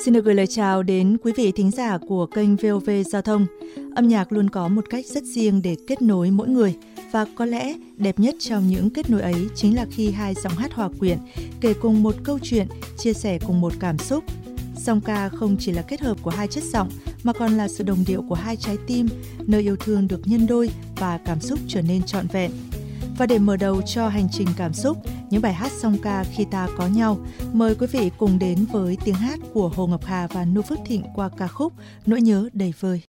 Xin được gửi lời chào đến quý vị thính giả của kênh VOV Giao thông. Âm nhạc luôn có một cách rất riêng để kết nối mỗi người, và có lẽ đẹp nhất trong những kết nối ấy chính là khi hai giọng hát hòa quyện, kể cùng một câu chuyện, chia sẻ cùng một cảm xúc. Song ca không chỉ là kết hợp của hai chất giọng mà còn là sự đồng điệu của hai trái tim, nơi yêu thương được nhân đôi và cảm xúc trở nên trọn vẹn. Và để mở đầu cho hành trình cảm xúc, những bài hát song ca khi ta có nhau, mời quý vị cùng đến với tiếng hát của Hồ Ngọc Hà và Noo Phước Thịnh qua ca khúc Nỗi nhớ đầy vơi.